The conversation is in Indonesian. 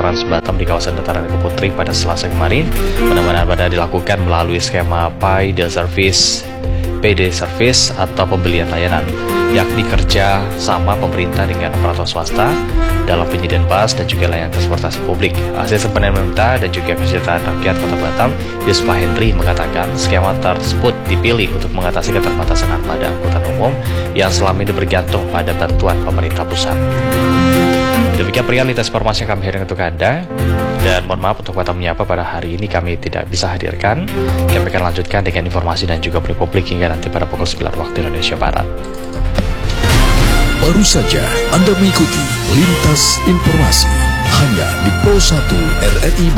Trans Batam di kawasan Dataran Keputri pada Selasa kemarin. Penambahan armada dilakukan melalui skema PD Service atau pembelian layanan, yakni kerja sama pemerintah dengan operator swasta dalam penyediaan bus dan juga layanan transportasi publik. Asisten Pemerintah dan juga Kesejahteraan Rakyat Kota Batam, Yusuf Henry, mengatakan skema tersebut dipilih untuk mengatasi keterbatasan armada angkutan umum yang selama ini bergantung pada bantuan pemerintah pusat. Demikian realitas informasi yang kami hadirkan untuk Anda. Dan mohon maaf untuk Batam Menyapa pada hari ini kami tidak bisa hadirkan. Kami akan lanjutkan dengan informasi dan juga berita publik hingga nanti pada pukul 9 waktu Indonesia Barat. Baru saja Anda mengikuti Lintas Informasi hanya di Pro 1 RRI